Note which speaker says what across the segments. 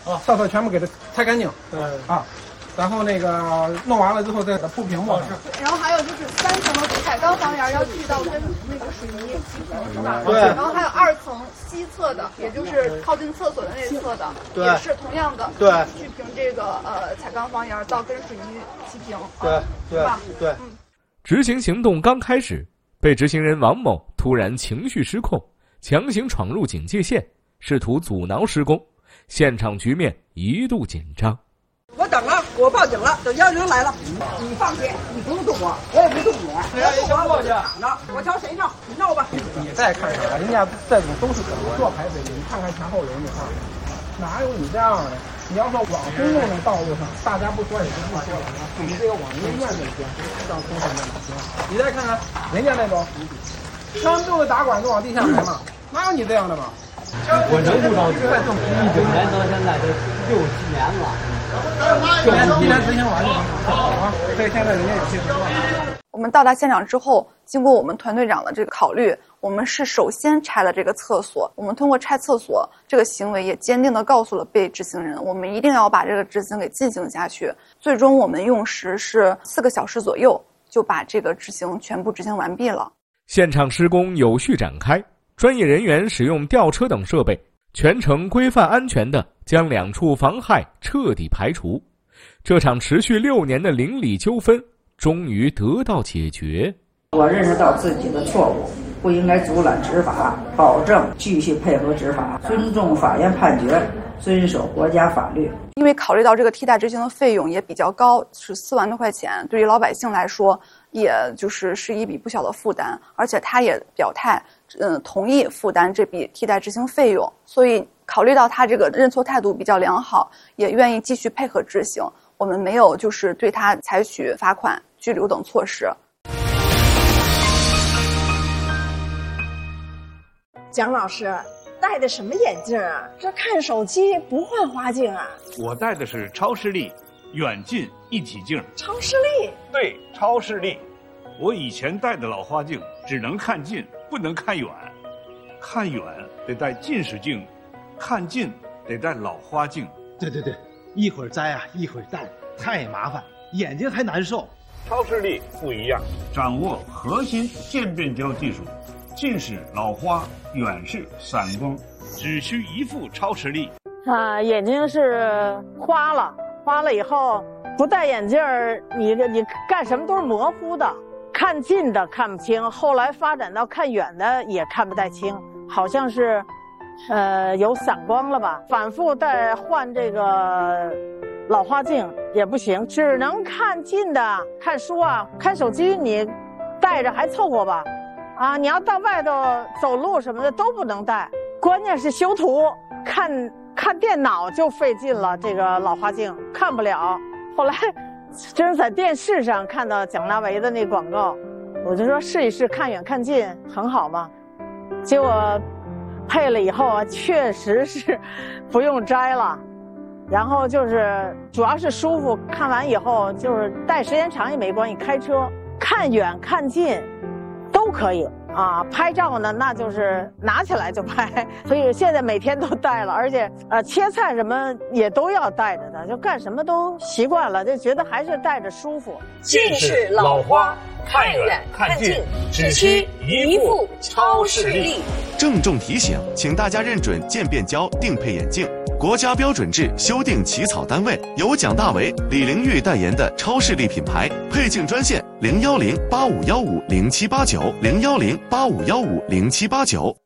Speaker 1: 厕所全部给它拆干净。然后那个弄完了之后再给它铺平嘛。
Speaker 2: 然后还有就是3层的彩钢房檐要锯到跟那个水泥齐平，是吧？
Speaker 1: 对。
Speaker 2: 然后还有2层西侧的，也就是靠近厕所的那侧的，也是同样的，
Speaker 1: 对，
Speaker 2: 锯平这个彩钢房檐到跟水泥齐平。
Speaker 1: 对，是吧？对。
Speaker 3: 执行行动刚开始，被执行人王某突然情绪失控，强行闯入警戒线，试图阻挠施工，现场局面一度紧张。
Speaker 4: 我等了，我报警了，等110来了。你放心，你不用动我，我也不动你。别动我，我就挡着。我瞧谁闹，你闹吧。
Speaker 1: 你再看看，人家这种都是怎么做排水的，你看看前后轮，你看哪有你这样的？你要说往公共的道路上，大家不说也就不说了，你这个往医院那边让通行的行。你再看看人家那种，他们都是打管子往地下排嘛，哪有你这样的嘛？
Speaker 5: 我能不着急？19年到现在都6、7年了。
Speaker 1: 今年执行完就好，所以现在人家也接受了。
Speaker 2: 我们到达现场之后，经过我们团队长的这个考虑，我们是首先拆了这个厕所。我们通过拆厕所这个行为，也坚定地告诉了被执行人，我们一定要把这个执行给进行下去。最终我们用时是4个小时左右，就把这个执行全部执行完毕了。
Speaker 3: 现场施工有序展开，专业人员使用吊车等设备，全程规范安全地将2处妨害彻底排除。这场持续6年的邻里纠纷终于得到解决。
Speaker 4: 我认识到自己的错误，不应该阻拦执法，保证继续配合执法，尊重法院判决，遵守国家法律。
Speaker 2: 因为考虑到这个替代执行的费用也比较高，是4万多块钱，对于老百姓来说，也是一笔不小的负担。而且他也表态，同意负担这笔替代执行费用。所以考虑到他这个认错态度比较良好，也愿意继续配合执行。我们没有对他采取罚款、拘留等措施。
Speaker 6: 蒋老师戴的什么眼镜啊？这看手机不换花镜啊？
Speaker 7: 我戴的是超视力远近一体镜。
Speaker 6: 超视力？
Speaker 7: 对，超视力。我以前戴的老花镜只能看近，不能看远。看远得戴近视镜，看近得戴老花镜。
Speaker 8: 对，一会儿摘啊，一会儿戴，太麻烦，眼睛还难受。
Speaker 7: 超视力不一样，掌握核心渐变焦技术，近视、老花、远视、散光，只需一副超视力。
Speaker 6: 眼睛是花了以后不戴眼镜儿，你干什么都是模糊的，看近的看不清，后来发展到看远的也看不太清，好像是有散光了吧，反复换这个老花镜也不行，只能看近的，看书啊，看手机你带着还凑合吧，你要到外头走路什么的都不能带，关键是修图看电脑就费劲了，这个老花镜看不了。后来真是在电视上看到蒋大为的那广告，我就说试一试看远看近很好嘛，结果配了以后确实是不用摘了，然后主要是舒服，看完以后戴时间长也没关系，开车看远看近都可以拍照呢那就是拿起来就拍，所以现在每天都戴了，而且切菜什么也都要戴着的，就干什么都习惯了，就觉得还是戴着舒服。
Speaker 9: 近视、老花，看远看近，只需一副超视力。
Speaker 10: 郑重提醒，请大家认准渐变焦定配眼镜，国家标准制修订起草单位由蒋大为、李玲玉代言的超视力品牌。配镜专线010-8515-0789，010-8515-0789。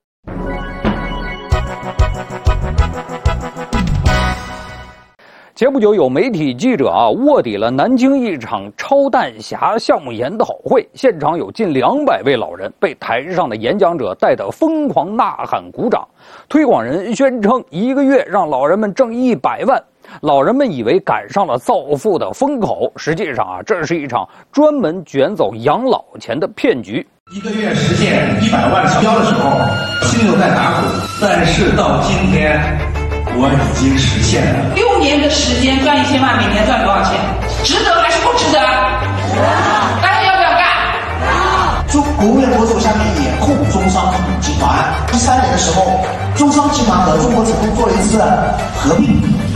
Speaker 11: 前不久，有媒体记者卧底了南京一场超弹匣项目研讨会，现场有近200位老人，被台上的演讲者带得疯狂呐喊鼓掌。推广人宣称1个月让老人们挣100万，老人们以为赶上了造富的风口，实际上这是一场专门卷走养老钱的骗局。
Speaker 12: 1个月实现100万成交的时候，心里有在打鼓，但是到今天我已经实现了。
Speaker 13: 6年的时间赚1000万，每年赚多少钱？值得还是不值得？大家要不要干？
Speaker 14: 中国务院国土下面也控中商集团。13年的时候，中商集团和中国铁路做了一次合并。